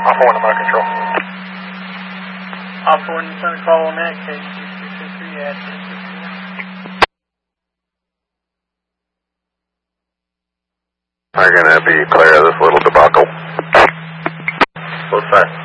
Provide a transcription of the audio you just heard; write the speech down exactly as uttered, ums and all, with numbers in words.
Alpha one to my control. Alpha one, you plan to call on that case, two two three at ten fifty-one. They're going to be clear of this little debacle. Both sides.